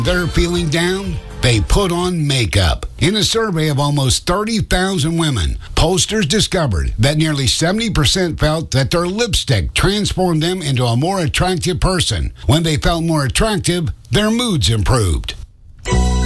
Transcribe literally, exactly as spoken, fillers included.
They're feeling down? They put on makeup. In a survey of almost thirty thousand women, pollsters discovered that nearly seventy percent felt that their lipstick transformed them into a more attractive person. When they felt more attractive, their moods improved.